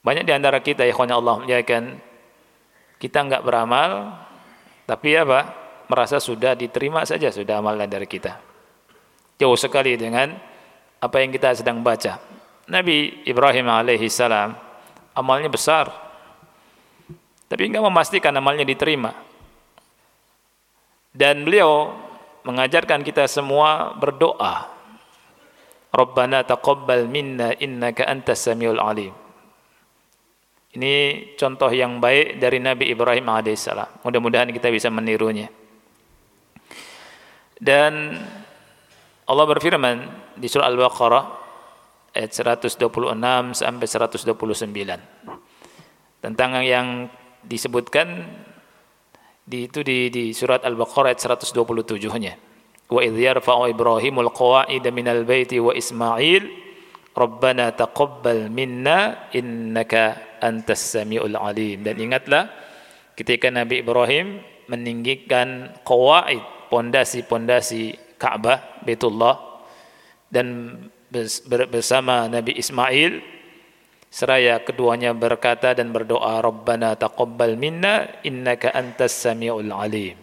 Banyak di antara kita, ikhwan Allah muliakan, kita enggak beramal, tapi apa? Merasa sudah diterima saja, sudah amalan dari kita. Jauh sekali dengan apa yang kita sedang baca. Nabi Ibrahim alaihi salam amalnya besar, tapi enggak memastikan amalnya diterima. Dan beliau mengajarkan kita semua berdoa. Rabbana taqabbal minna innaka antas samiul alim. Ini contoh yang baik dari Nabi Ibrahim alaihissalam. Mudah-mudahan kita bisa menirunya. Dan Allah berfirman di surah Al-Baqarah ayat 126 sampai 129 tentang yang disebutkan di surat Al-Baqarah ayat 127-nya. Wa idh yarfa'u Ibrahimul qawa'ida minal baiti wa Ismail Rabbana taqabbal minna innaka antas samiul alim. Dan ingatlah ketika Nabi Ibrahim meninggikan qawaid, pondasi-pondasi Ka'bah, Baitullah, dan bersama Nabi Ismail, seraya keduanya berkata dan berdoa, Rabbana taqabbal minna innaka antas samiul alim.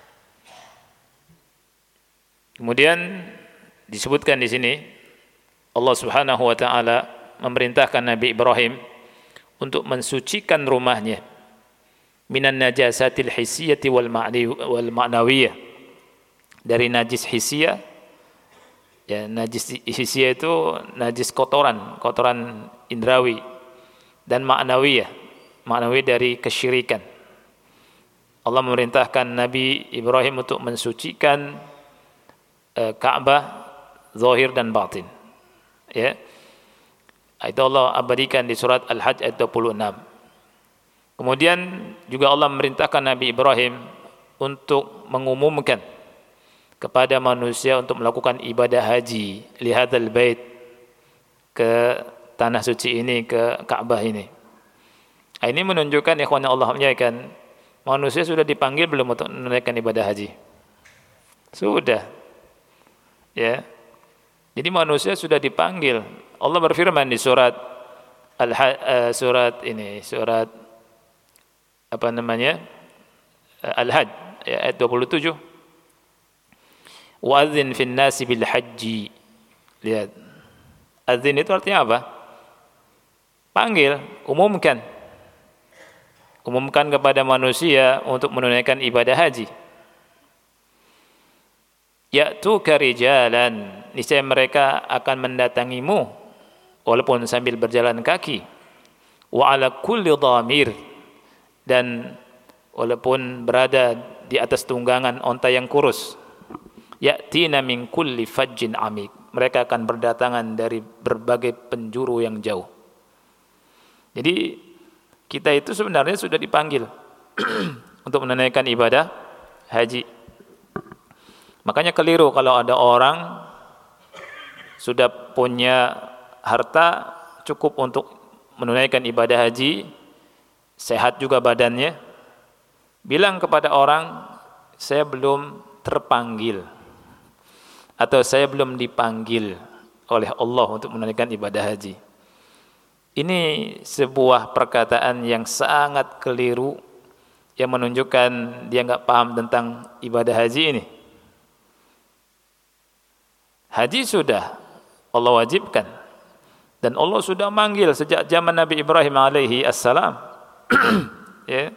Kemudian disebutkan di sini Allah Subhanahu wa taala memerintahkan Nabi Ibrahim untuk mensucikan rumahnya minan najasatil hissiyati wal ma'nawiyah, dari najis hissiyah, ya, najis hissiyah itu najis kotoran indrawi, dan ma'nawiyah dari kesyirikan. Allah memerintahkan Nabi Ibrahim untuk mensucikan Ka'bah zahir dan batin. Ya, itu Allah abadikan di surat Al-Hajj ayat 26. Kemudian juga Allah memerintahkan Nabi Ibrahim untuk mengumumkan kepada manusia untuk melakukan ibadah haji li hadzal bait, ke tanah suci ini, ke Ka'bah ini. Ini menunjukkan ikhwan Allah muliakan, manusia sudah dipanggil belum untuk menunaikan ibadah haji? Sudah. Ya. Jadi manusia sudah dipanggil. Allah berfirman di surat Al-Hajj ayat 27. Wa adzin fin nasi bil hajji. Lihat. Adzin itu artinya apa? Panggil, umumkan. Umumkan kepada manusia untuk menunaikan ibadah haji. Ya'tuka rijalan, niscaya mereka akan mendatangimu walaupun sambil berjalan kaki. Wa ala kulli dhamir, dan walaupun berada di atas tunggangan onta yang kurus. Ya'tina min kulli fajjin amik, mereka akan berdatangan dari berbagai penjuru yang jauh. Jadi kita itu sebenarnya sudah dipanggil untuk menunaikan ibadah haji. Makanya keliru kalau ada orang sudah punya harta cukup untuk menunaikan ibadah haji, sehat juga badannya, bilang kepada orang, saya belum terpanggil atau saya belum dipanggil oleh Allah untuk menunaikan ibadah haji. Ini sebuah perkataan yang sangat keliru, yang menunjukkan dia enggak paham tentang ibadah haji ini. Haji sudah Allah wajibkan, dan Allah sudah manggil sejak zaman Nabi Ibrahim alaihi assalam. Ya.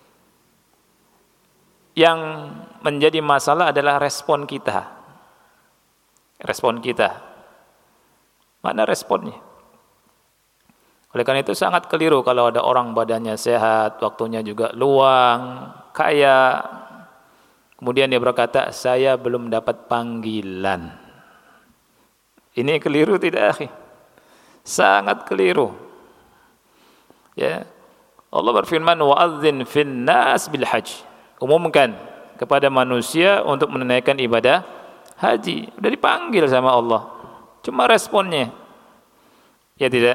Yang menjadi masalah adalah respon kita. Respon kita. Mana responnya? Oleh karena itu sangat keliru kalau ada orang badannya sehat, waktunya juga luang, kaya, kemudian dia berkata, saya belum dapat panggilan. Ini keliru tidak, akhi? Sangat keliru. Ya. Allah berfirman, wa'adzin fin nas bil hajj. Umumkan kepada manusia untuk menunaikan ibadah haji. Sudah dipanggil sama Allah. Cuma responnya. Ya tidak?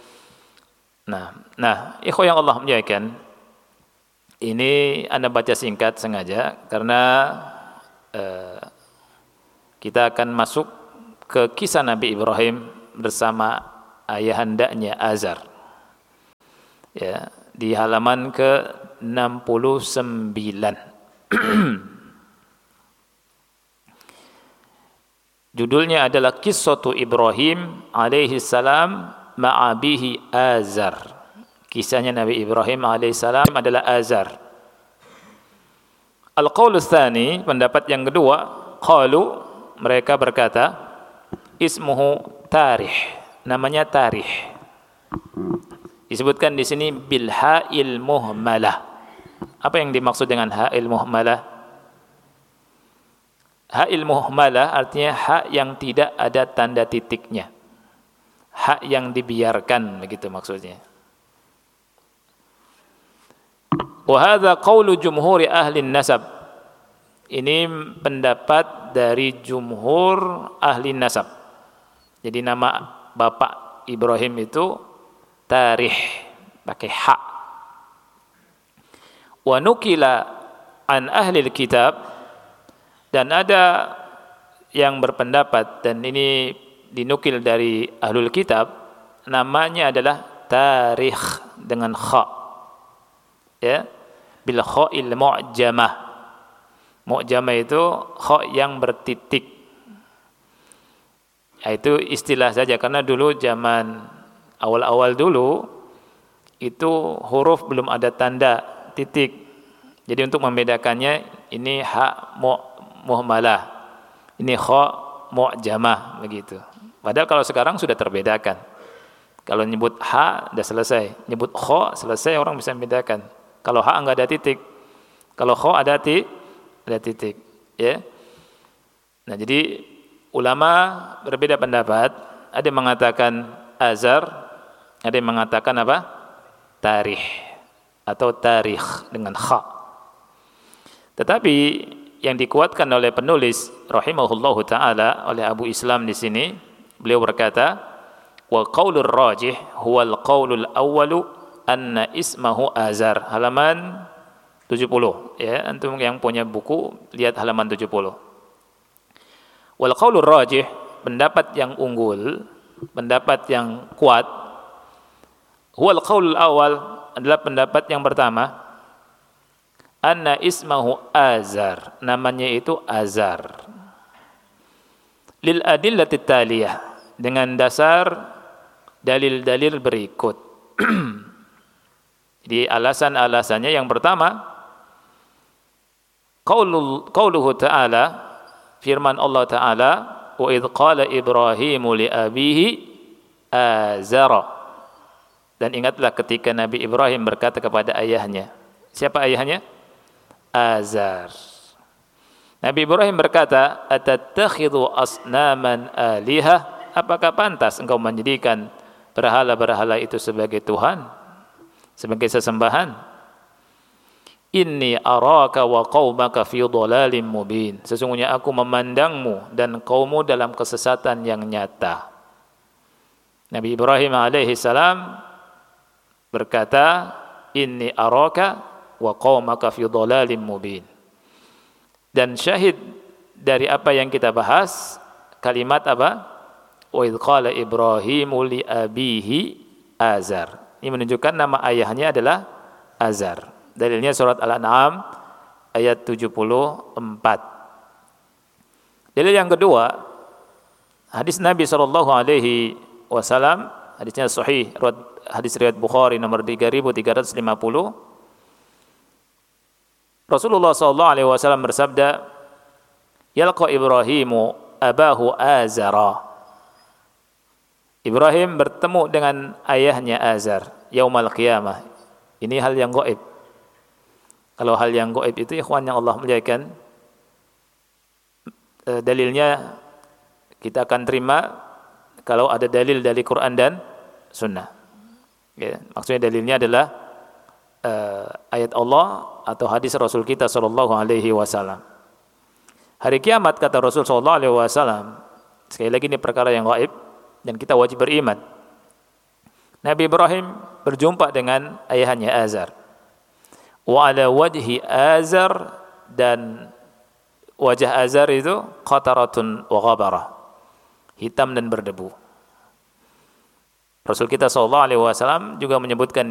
Nah, ikhwan yang Allah muliakan, ini Anda baca singkat sengaja karena kita akan masuk ke kisah Nabi Ibrahim bersama ayahandanya Azar. Ya, di halaman ke-69. Judulnya adalah Qissatu Ibrahim alaihi salam ma'abihi Azar. Kisahnya Nabi Ibrahim alaihi salam adalah Azar. Al-qaulu tsani, pendapat yang kedua, qalu, mereka berkata, ismuhu Tarih, namanya Tarih. Disebutkan di sini bil ha'il muhmalah. Apa yang dimaksud dengan ha'il muhmalah? Ha'il muhmalah artinya hak yang tidak ada tanda titiknya. Hak yang dibiarkan, begitu maksudnya. Wa hadza qaulu jumhuri ahli nasab. Ini pendapat dari jumhur ahli nasab. Jadi nama bapak Ibrahim itu Tarih, pakai hak. Wa nukila an ahli kitab, dan ada yang berpendapat, dan ini dinukil dari ahlul kitab, namanya adalah Tarikh dengan kha, ya, bil kha'il mu'jamah. Mu'jamah itu kha yang bertitik. Itu istilah saja, karena dulu zaman awal-awal dulu itu huruf belum ada tanda titik. Jadi untuk membedakannya, ini ha muhmalah, ini kha mu'jamah, begitu. Padahal kalau sekarang sudah terbedakan. Kalau nyebut ha sudah selesai, nyebut kha selesai, orang bisa membedakan. Kalau ha enggak ada titik, kalau kha ada titik, ya. Nah, jadi ulama berbeda pendapat. Ada yang mengatakan Azar, ada yang mengatakan apa? Tarih atau Tarikh dengan kha. Tetapi yang dikuatkan oleh penulis rahimahullahu taala, oleh Abu Islam di sini, beliau berkata, wa qaulur rajih huwal qaulul awwalu anna ismahu Azar. Halaman 70, ya, antum yang punya buku lihat halaman 70. Wal qaulur rajih, pendapat yang unggul, pendapat yang kuat, huwal qaulul awal, adalah pendapat yang pertama, anna ismahu Azar, namanya itu Azar. Lil adillati taliyah, dengan dasar dalil-dalil berikut. Jadi alasan-alasannya, yang pertama, qauluhu ta'ala, firman Allah Ta'ala, wa idh qala Ibrahimu li abihi Azara. Dan ingatlah ketika Nabi Ibrahim berkata kepada ayahnya. Siapa ayahnya? Azar. Nabi Ibrahim berkata, atattakhidhu asnaman alihah, apakah pantas engkau menjadikan berhala-berhala itu sebagai Tuhan, sebagai sesembahan? Inni araka wa qaumaka fi dhalalim mubin, sesungguhnya aku memandangmu dan kaummu dalam kesesatan yang nyata. Nabi Ibrahim alaihi salam berkata, inni araka wa qaumaka fi dhalalim mubin. Dan syahid dari apa yang kita bahas, kalimat apa? Wa idh qala Ibrahimu li abihi Azar. Ini menunjukkan nama ayahnya adalah Azar. Dalilnya surat Al-An'am ayat 74. Dalil yang kedua, hadis Nabi sallallahu alaihi wasallam, hadisnya sahih, hadis riwayat Bukhari nomor 3350. Rasulullah sallallahu alaihi wasallam bersabda, yalqa Ibrahimu abahu Azara. Ibrahim bertemu dengan ayahnya Azar yaumal qiyamah. Ini hal yang gaib. Kalau hal yang gaib itu, ikhwan yang Allah muliakan, dalilnya kita akan terima kalau ada dalil dari Quran dan Sunnah. Ya, maksudnya dalilnya adalah ayat Allah atau hadis Rasul kita sallallahu alaihi wasallam. Hari kiamat, kata Rasul sallallahu alaihi wasallam, sekali lagi ini perkara yang gaib dan kita wajib beriman. Nabi Ibrahim berjumpa dengan ayahnya Azar. Wa ala wajhi Azar, dan wajah Azar itu qataratun wa ghabarah, hitam dan berdebu. Rasul kita sallallahu alaihi wasallam juga menyebutkan